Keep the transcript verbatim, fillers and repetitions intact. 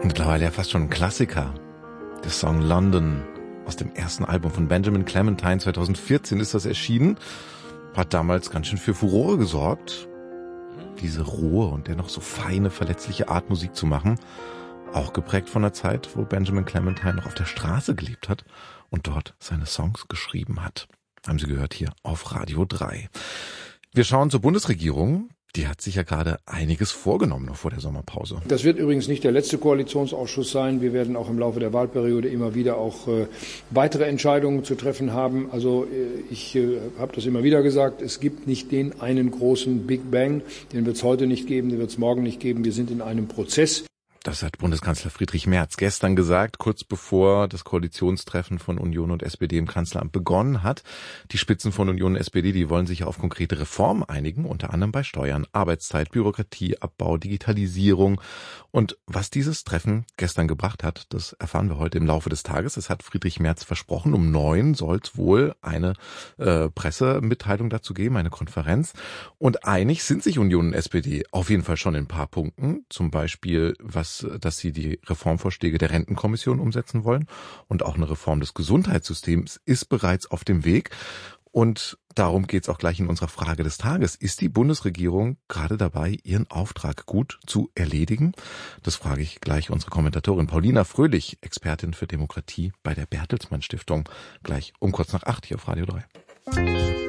Mittlerweile ja fast schon ein Klassiker. Der Song London aus dem ersten Album von Benjamin Clementine. zweitausendvierzehn ist das erschienen. Hat damals ganz schön für Furore gesorgt. Diese rohe und dennoch so feine, verletzliche Art Musik zu machen. Auch geprägt von der Zeit, wo Benjamin Clementine noch auf der Straße gelebt hat und dort seine Songs geschrieben hat. Haben Sie gehört hier auf Radio drei. Wir schauen zur Bundesregierung. Die hat sich ja gerade einiges vorgenommen noch vor der Sommerpause. Das wird übrigens nicht der letzte Koalitionsausschuss sein. Wir werden auch im Laufe der Wahlperiode immer wieder auch äh, weitere Entscheidungen zu treffen haben. Also äh, ich äh, habe das immer wieder gesagt, es gibt nicht den einen großen Big Bang. Den wird es heute nicht geben, den wird es morgen nicht geben. Wir sind in einem Prozess. Das hat Bundeskanzler Friedrich Merz gestern gesagt, kurz bevor das Koalitionstreffen von Union und S P D im Kanzleramt begonnen hat. Die Spitzen von Union und S P D, die wollen sich auf konkrete Reformen einigen, unter anderem bei Steuern, Arbeitszeit, Bürokratieabbau, Digitalisierung. Und was dieses Treffen gestern gebracht hat, das erfahren wir heute im Laufe des Tages. Es hat Friedrich Merz versprochen, um neun soll es wohl eine äh, Pressemitteilung dazu geben, eine Konferenz. Und einig sind sich Union und S P D auf jeden Fall schon in ein paar Punkten, zum Beispiel was dass sie die Reformvorschläge der Rentenkommission umsetzen wollen. Und auch eine Reform des Gesundheitssystems ist bereits auf dem Weg. Und darum geht es auch gleich in unserer Frage des Tages. Ist die Bundesregierung gerade dabei, ihren Auftrag gut zu erledigen? Das frage ich gleich unsere Kommentatorin Paulina Fröhlich, Expertin für Demokratie bei der Bertelsmann Stiftung. Gleich um kurz nach acht hier auf Radio drei.